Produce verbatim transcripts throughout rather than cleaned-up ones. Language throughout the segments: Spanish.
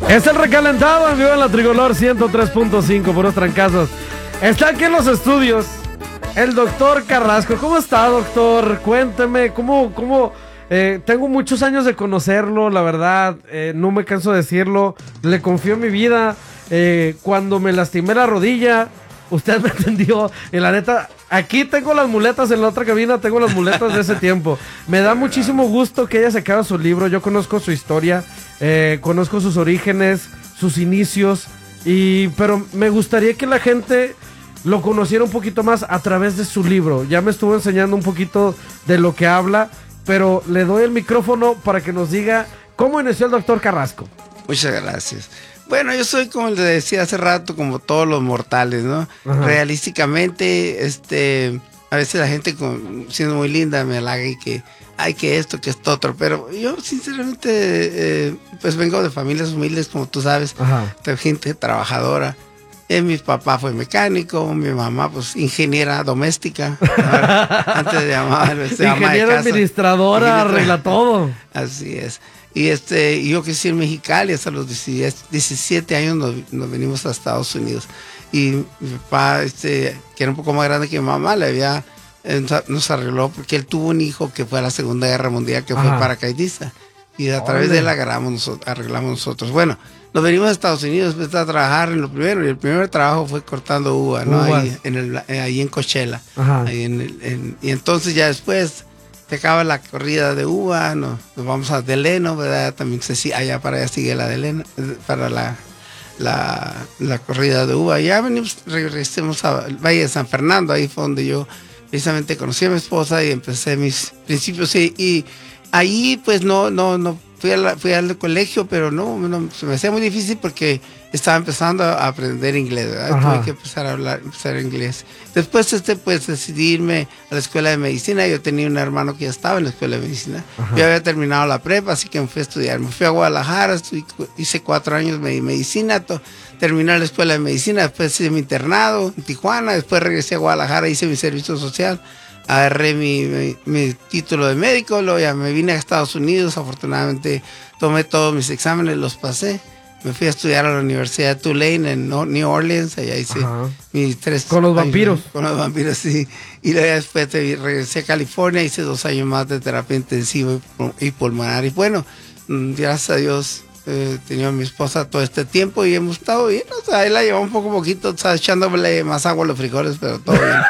Es el recalentado en vivo en la Tricolor ciento tres punto cinco, puros trancazos. Está aquí en los estudios el doctor Carrasco. ¿Cómo está, doctor? Cuénteme, ¿cómo, cómo? Eh, tengo muchos años de conocerlo, la verdad, eh, no me canso de decirlo. Le confío en mi vida. Eh, cuando me lastimé la rodilla, usted me atendió. Y la neta, aquí tengo las muletas, en la otra cabina tengo las muletas de ese tiempo. Me da muchísimo gusto que haya sacado su libro. Yo conozco su historia, eh, conozco sus orígenes, sus inicios, y pero me gustaría que la gente lo conociera un poquito más a través de su libro. Ya me estuvo enseñando un poquito de lo que habla, pero le doy el micrófono para que nos diga cómo inició el doctor Carrasco. Muchas gracias. Bueno, yo soy, como le decía hace rato, como todos los mortales, ¿no? Ajá. Realísticamente, este, a veces la gente, con, siendo muy linda, me halaga y que, ay, que esto, que esto otro, pero yo, sinceramente, eh, pues vengo de familias humildes, como tú sabes, Ajá. de gente trabajadora. Eh, mi papá fue mecánico, mi mamá, pues, ingeniera doméstica, ¿no? Antes de llamar, este, ingeniera administradora, arregla todo. Así es. Y este, yo crecí en Mexicali, hasta los diecisiete años nos, nos venimos a Estados Unidos. Y mi papá, este, que era un poco más grande que mi mamá, le había, eh, nos arregló porque él tuvo un hijo que fue a la Segunda Guerra Mundial, que Ajá. fue paracaidista. Y a través Ole. de él agarramos nosotros, arreglamos nosotros. Bueno, nos venimos a Estados Unidos, empecé a trabajar en lo primero, y el primer trabajo fue cortando uva, ¿no? Ahí en, el, ahí en Coachella. Ahí en el, en, y entonces ya después se acaba la corrida de uva, no, nos vamos a Deleno, ¿verdad? También se sigue, allá para allá sigue la Deleno, para la, la, la corrida de uva. Ya venimos, regresemos a Valle de San Fernando, ahí fue donde yo precisamente conocí a mi esposa y empecé mis principios. Y, y ahí pues no, no, no fui, a la, fui al colegio, pero no, no, se me hacía muy difícil porque estaba empezando a aprender inglés, ¿verdad? Tuve que empezar a hablar, empezar inglés. Después, este, pues, decidí irme a la escuela de medicina. Yo tenía un hermano que ya estaba en la escuela de medicina. Ajá. Yo había terminado la prepa, así que me fui a estudiar. Me fui a Guadalajara, estudié, hice cuatro años de medicina, to, terminé la escuela de medicina, después hice mi internado en Tijuana, después regresé a Guadalajara, hice mi servicio social, agarré mi, mi, mi título de médico, luego ya me vine a Estados Unidos, afortunadamente tomé todos mis exámenes, los pasé. Me fui a estudiar a la Universidad de Tulane en New Orleans, allá hice Ajá. mis tres... Con los vampiros. Años, con los vampiros, sí. Y luego después regresé a California, hice dos años más de terapia intensiva y pulmonar. Y bueno, gracias a Dios, eh, tenía a mi esposa todo este tiempo y hemos estado bien. O sea, él la llevó un poco poquito, o sea, echándole más agua a los frijoles, pero todo bien.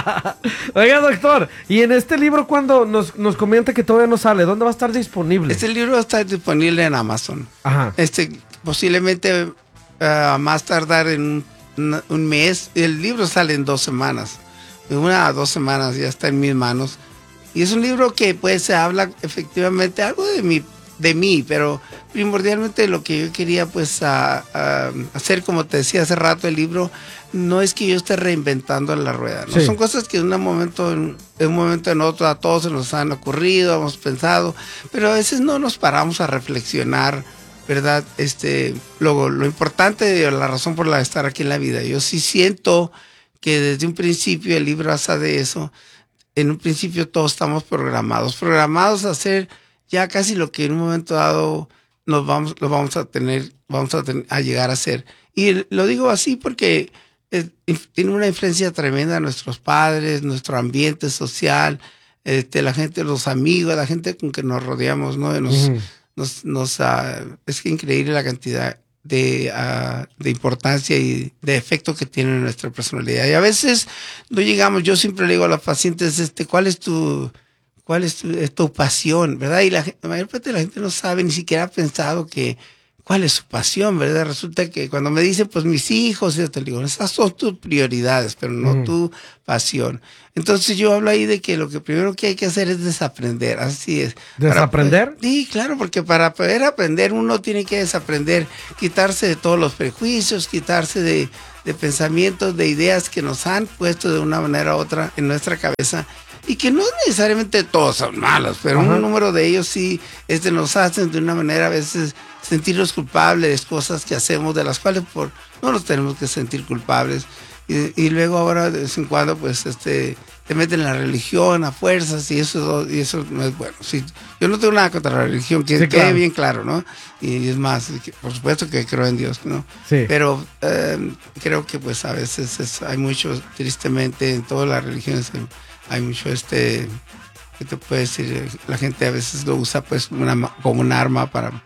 Oiga, doctor, y en este libro, cuando nos, nos comenta que todavía no sale, ¿dónde va a estar disponible? Este libro va a estar disponible en Amazon. Ajá. Este... Posiblemente uh, más tardar en un, un mes. El libro sale en dos semanas. En una a dos semanas ya está en mis manos. Y es un libro que pues se habla efectivamente algo de mí, de mí, pero primordialmente lo que yo quería pues a, a hacer, como te decía hace rato, el libro no es que yo esté reinventando la rueda, ¿no? Sí. Son cosas que en un momento en, en un momento en otro a todos se nos han ocurrido, hemos pensado, pero a veces no nos paramos a reflexionar, ¿verdad? Este, luego, lo importante, la razón por la de estar aquí en la vida. Yo sí siento que desde un principio el libro habla de eso. En un principio todos estamos programados, programados a hacer ya casi lo que en un momento dado nos vamos, lo vamos a tener, vamos a, tener, a llegar a hacer. Y lo digo así porque eh, tiene una influencia tremenda a nuestros padres, nuestro ambiente social, este, la gente, los amigos, la gente con que nos rodeamos, ¿no? Nos, uh-huh. Nos, nos, uh, es increíble la cantidad de, uh, de importancia y de efecto que tiene en nuestra personalidad. Y a veces no llegamos, yo siempre le digo a los pacientes, este, ¿cuál es tu, cuál es tu, es tu pasión? ¿Verdad? Y la, la mayor parte de la gente no sabe, ni siquiera ha pensado que cuál es su pasión, ¿verdad? Resulta que cuando me dicen, pues mis hijos, yo te digo, esas son tus prioridades, pero no mm. tu pasión. Entonces yo hablo ahí de que lo que primero que hay que hacer es desaprender, así es. ¿Desaprender? Para, sí, claro, porque para poder aprender uno tiene que desaprender, quitarse de todos los prejuicios, quitarse de, de pensamientos, de ideas que nos han puesto de una manera u otra en nuestra cabeza. Y que no necesariamente todos son malos, pero Ajá. un número de ellos sí este, nos hacen de una manera a veces sentirnos culpables de cosas que hacemos, de las cuales por, no nos tenemos que sentir culpables. Y, y luego ahora de vez en cuando pues este te meten en la religión a fuerzas y eso y eso no es bueno. Sí, yo no tengo nada contra la religión, que sí, quede claro. bien claro, ¿no? Y es más, por supuesto que creo en Dios, ¿no? Sí. Pero eh, creo que pues a veces es, hay mucho, tristemente en todas las religiones hay mucho este, ¿qué te puedo decir? La gente a veces lo usa pues una, como un arma para,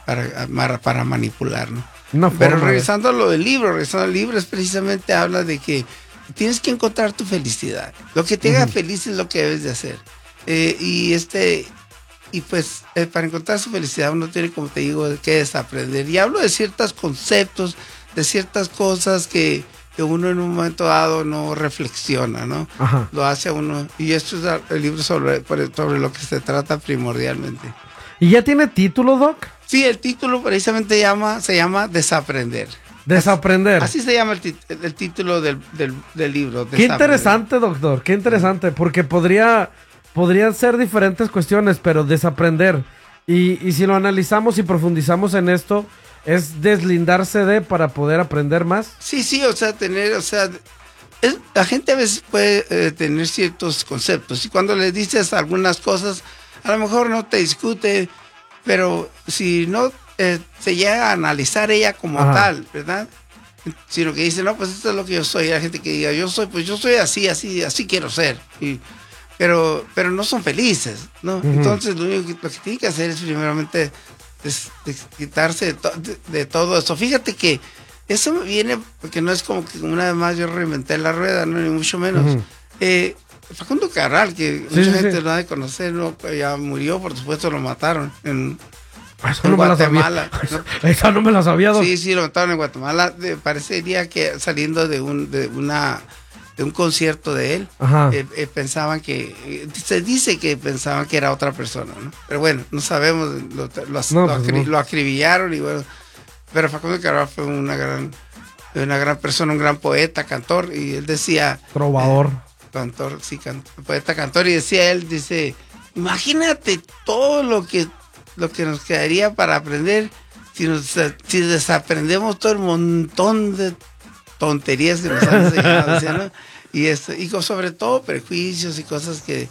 para, para manipular, ¿no? Una Pero forma, regresando a lo del libro, regresando al libro, es precisamente habla de que tienes que encontrar tu felicidad. Lo que te haga uh-huh. feliz es lo que debes de hacer. Eh, y este y pues eh, para encontrar su felicidad uno tiene, como te digo, que desaprender. Y hablo de ciertos conceptos, de ciertas cosas que, que uno en un momento dado no reflexiona, ¿no? Ajá. Lo hace a uno. Y esto es el libro sobre, sobre lo que se trata primordialmente. ¿Y ya tiene título, Doc? Sí, el título precisamente llama, se llama Desaprender. Desaprender. Así, así se llama el, tit el título del, del, del libro. Qué interesante, doctor, qué interesante, porque podría, podrían ser diferentes cuestiones, pero desaprender. Y, y si lo analizamos y profundizamos en esto, es deslindarse de para poder aprender más. Sí, sí, o sea, tener, o sea, es, la gente a veces puede eh, tener ciertos conceptos y cuando le dices algunas cosas, a lo mejor no te discute, pero si no eh, se llega a analizar ella como Ajá. tal, ¿verdad? Sino que dice, no, pues esto es lo que yo soy. Hay gente que diga, yo soy, pues yo soy así, así, así quiero ser. Y, pero, pero no son felices, ¿no? Uh-huh. Entonces lo único que, lo que tiene que hacer es primeramente des, des, quitarse de, to, de, de todo eso. Fíjate que eso viene, porque no es como que una vez más yo reinventé la rueda, no, ni mucho menos. Uh-huh. eh, Facundo Cabral, que sí, mucha sí, gente sí. no ha de conocer, ¿no? Ya murió, por supuesto, lo mataron en, Eso en no Guatemala. Me la sabía. ¿No? Esa no me la sabía. Sí, sí, lo mataron en Guatemala. De, parecería que saliendo de un de una de un concierto de él, eh, eh, pensaban que eh, se dice que pensaban que era otra persona, ¿no? Pero bueno, no sabemos, lo, lo, no, lo, pues acri, no. lo acribillaron y bueno. Pero Facundo Cabral fue una gran una gran persona, un gran poeta, cantor, y él decía trovador. Eh, Cantor, sí, cantor, poeta cantor, y decía él, dice, imagínate todo lo que lo que nos quedaría para aprender si, nos, si desaprendemos todo el montón de tonterías que nos han enseñado, decía, ¿no? Y esto, y sobre todo prejuicios y cosas que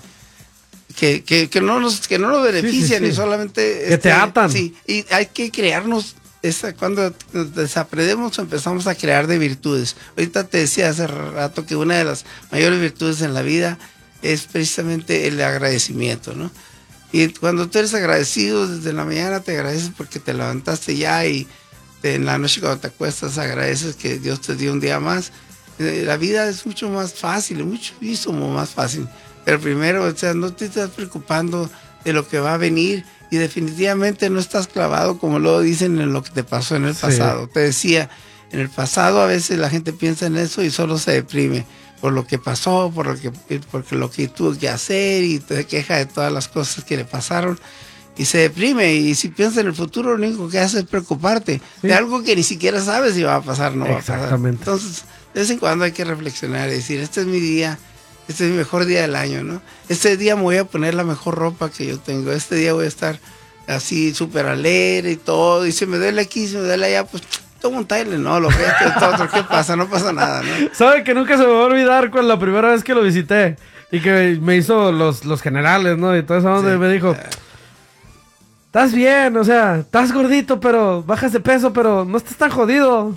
que, que, que no nos que no nos benefician, sí, sí, sí. y solamente que este, te atan. Sí, y hay que crearnos esa, cuando nos desaprendemos empezamos a crear de virtudes. Ahorita te decía hace rato que una de las mayores virtudes en la vida es precisamente el agradecimiento, ¿no? Y cuando tú eres agradecido desde la mañana te agradeces porque te levantaste ya y te, en la noche cuando te acuestas agradeces que Dios te dio un día más. Eh, la vida es mucho más fácil, muchísimo más fácil. Pero primero, o sea, no te estás preocupando de lo que va a venir. Y definitivamente no estás clavado, como lo dicen, en lo que te pasó en el pasado. Sí. Te decía, en el pasado a veces la gente piensa en eso y solo se deprime por lo que pasó, por lo que, porque lo que tuvo que hacer y te queja de todas las cosas que le pasaron y se deprime. Y si piensas en el futuro, lo único que hace es preocuparte sí. de algo que ni siquiera sabes si va a pasar o no va a pasar. Entonces, de vez en cuando hay que reflexionar y decir, este es mi día. Este es mi mejor día del año, ¿no? Este día me voy a poner la mejor ropa que yo tengo. Este día voy a estar así súper alegre y todo. Y si me duele aquí, si me duele allá, pues tomo un Tylenol, ¿no? Lo que es otro, ¿qué pasa? No pasa nada, ¿no? ¿Sabe que nunca se me va a olvidar con la primera vez que lo visité? Y que me hizo los, los generales, ¿no? Y todo eso, donde sí. me dijo, estás bien, o sea, estás gordito, pero bajas de peso, pero no estás tan jodido.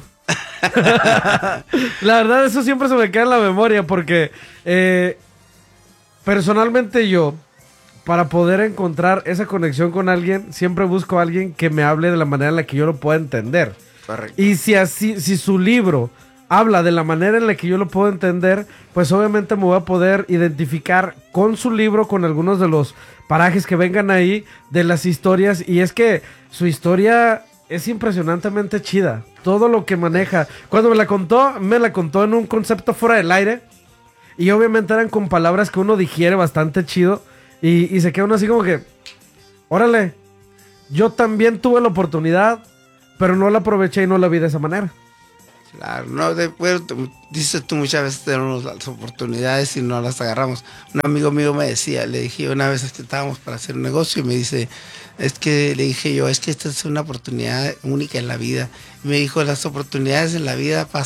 La verdad, eso siempre se me queda en la memoria porque eh, personalmente yo, para poder encontrar esa conexión con alguien, siempre busco a alguien que me hable de la manera en la que yo lo pueda entender. Correcto. Y si así, si su libro habla de la manera en la que yo lo puedo entender, pues obviamente me voy a poder identificar con su libro, con algunos de los parajes que vengan ahí, de las historias. Y es que su historia es impresionantemente chida. Todo lo que maneja. Cuando me la contó, me la contó en un concepto fuera del aire. Y obviamente eran con palabras que uno digiere bastante chido. Y, y se queda uno así como que, órale, yo también tuve la oportunidad, pero no la aproveché y no la vi de esa manera. Claro, no, de, bueno, te, dices tú muchas veces tenemos las oportunidades y no las agarramos. Un amigo mío me decía, le dije una vez que estábamos para hacer un negocio y me dice, es que le dije yo, es que esta es una oportunidad única en la vida. Y me dijo, las oportunidades en la vida pasan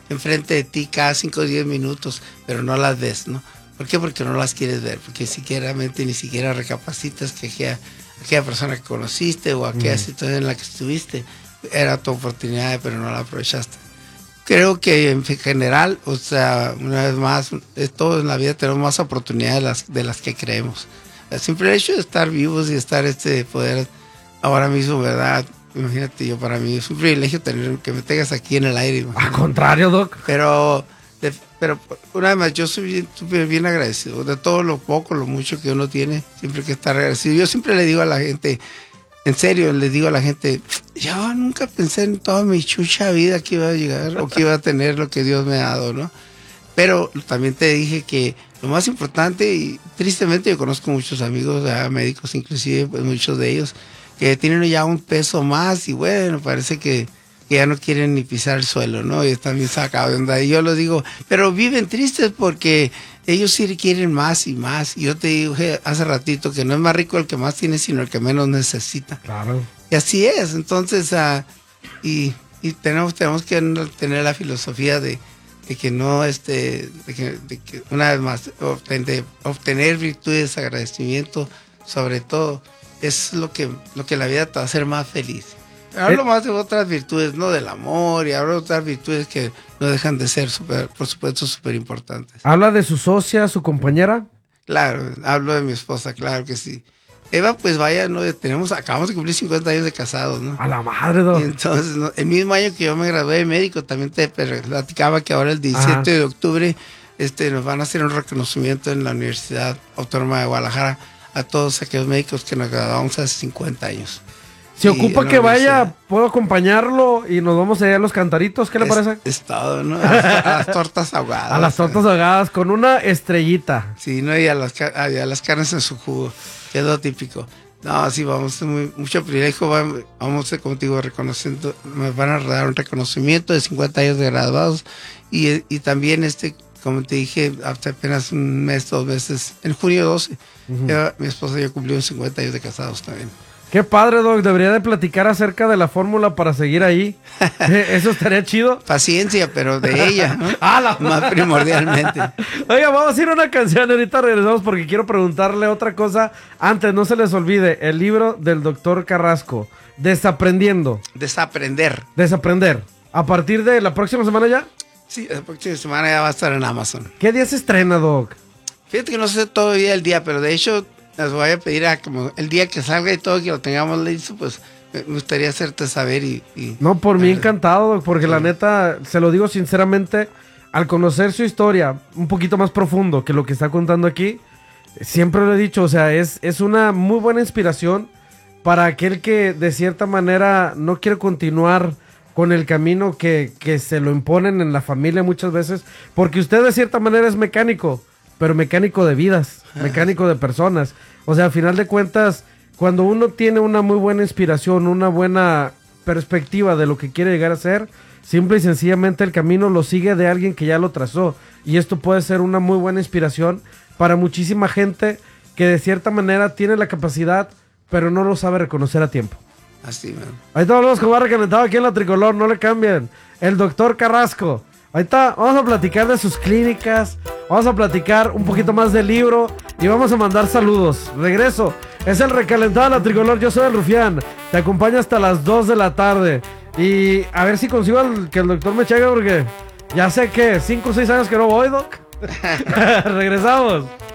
enfrente de ti cada cinco o diez minutos, pero no las ves, ¿no? ¿Por qué? Porque no las quieres ver, porque siquiera ni siquiera recapacitas que aquella, aquella persona que conociste o aquella mm. situación en la que estuviste era tu oportunidad, pero no la aprovechaste. Creo que en general, o sea, una vez más, todos en la vida tenemos más oportunidades de las, de las que creemos. El simple hecho de estar vivos y estar este poder ahora mismo, ¿verdad? Imagínate, yo para mí es un privilegio tener que me tengas aquí en el aire. Al contrario, Doc. Pero, de, pero una vez más, yo soy bien, súper bien agradecido de todo lo poco, lo mucho que uno tiene, siempre hay que estar agradecido. Yo siempre le digo a la gente, en serio, le digo a la gente, yo nunca pensé en toda mi chucha vida que iba a llegar o que iba a tener lo que Dios me ha dado, ¿no? Pero también te dije que lo más importante, y tristemente yo conozco muchos amigos, ¿verdad? Médicos inclusive, pues muchos de ellos, que tienen ya un peso más y bueno, parece que, que ya no quieren ni pisar el suelo, ¿no? Y están bien sacados de onda. Y yo lo digo, pero viven tristes porque ellos sí quieren más y más. Y yo te dije hace ratito que no es más rico el que más tiene, sino el que menos necesita. Claro. Y así es. Entonces, uh, y, y tenemos, tenemos que tener la filosofía de, de que no, este, de que, de que una vez más, obtener, obtener virtudes, agradecimiento, sobre todo, es lo que, lo que la vida te va a hacer más feliz. Hablo eh, más de otras virtudes, no del amor, y hablo de otras virtudes que no dejan de ser, super, por supuesto, súper importantes. ¿Habla de su socia, su compañera? Claro, hablo de mi esposa, claro que sí. Eva, pues vaya, no tenemos, acabamos de cumplir cincuenta años de casados, ¿no? A la madre, ¿no? Y entonces, ¿no? El mismo año que yo me gradué de médico, también te platicaba que ahora el diecisiete Ajá. de octubre este, nos van a hacer un reconocimiento en la Universidad Autónoma de Guadalajara a todos aquellos médicos que nos graduamos hace cincuenta años. Si ocupa que vaya, puedo acompañarlo y nos vamos allá a los cantaritos, ¿qué le es, parece? Es todo, ¿no? A, a las tortas ahogadas. A las tortas ahogadas con una estrellita. Sí, ¿no? Y a las, a, a las carnes en su jugo, que es lo típico. No, sí, vamos, muy, mucho privilegio, vamos, vamos, como te digo, reconociendo, me van a dar un reconocimiento de cincuenta años de graduados y, y también este, como te dije, hace apenas un mes, dos meses, en junio doce, uh-huh. ya, mi esposa y yo cumplimos cincuenta años de casados también. Qué padre, Doc. Debería de platicar acerca de la fórmula para seguir ahí. Eso estaría chido. Paciencia, pero de ella, ¿no? Ah, la... Más primordialmente. Oiga, vamos a ir a una canción. Ahorita regresamos porque quiero preguntarle otra cosa. Antes, no se les olvide, el libro del doctor Carrasco, Desaprendiendo. Desaprender. Desaprender. ¿A partir de la próxima semana ya? Sí, la próxima semana ya va a estar en Amazon. ¿Qué día se estrena, Doc? Fíjate que no sé todavía el día, pero de hecho... les voy a pedir a como el día que salga y todo, que lo tengamos listo, pues me gustaría hacerte saber y... y no, por mí encantado, porque sí. La neta, se lo digo sinceramente, al conocer su historia un poquito más profundo que lo que está contando aquí, siempre lo he dicho, o sea, es, es una muy buena inspiración para aquel que de cierta manera no quiere continuar con el camino que, que se lo imponen en la familia muchas veces, porque usted de cierta manera es mecánico, pero mecánico de vidas, mecánico de personas. O sea, a final de cuentas, cuando uno tiene una muy buena inspiración, una buena perspectiva de lo que quiere llegar a ser, simple y sencillamente el camino lo sigue de alguien que ya lo trazó. Y esto puede ser una muy buena inspiración para muchísima gente que de cierta manera tiene la capacidad, pero no lo sabe reconocer a tiempo. Así, man. Ahorita hablamos con Barra Calentado aquí en La Tricolor, no le cambien. El doctor Carrasco. Ahorita vamos a platicar de sus clínicas, vamos a platicar un poquito más del libro y vamos a mandar saludos. Regreso, es el recalentado de La Tricolor, yo soy el Rufián, te acompaño hasta las dos de la tarde y a ver si consigo el, que el doctor me cheque porque ya sé que cinco o seis años que no voy, Doc. Regresamos.